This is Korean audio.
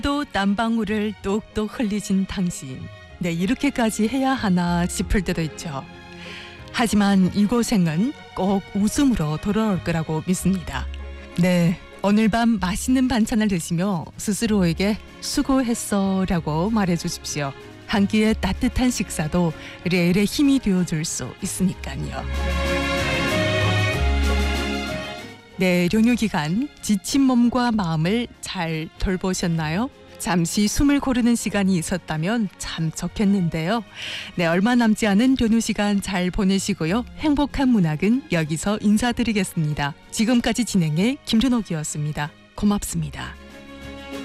또 땀방울을 똑똑 흘리신 당신. 네, 이렇게까지 해야 하나 싶을 때도 있죠. 하지만 이 고생은 꼭 웃음으로 돌아올 거라고 믿습니다. 네, 오늘 밤 맛있는 반찬을 드시며 스스로에게 수고했어라고 말해주십시오. 한 끼의 따뜻한 식사도 레일의 힘이 되어줄 수 있으니까요. 네, 연휴 기간 지친 몸과 마음을 잘 돌보셨나요? 잠시 숨을 고르는 시간이 있었다면 참 좋겠는데요. 네, 얼마 남지 않은 연휴 시간 잘 보내시고요. 행복한 문학은 여기서 인사드리겠습니다. 지금까지 진행해 김준옥이었습니다. 고맙습니다.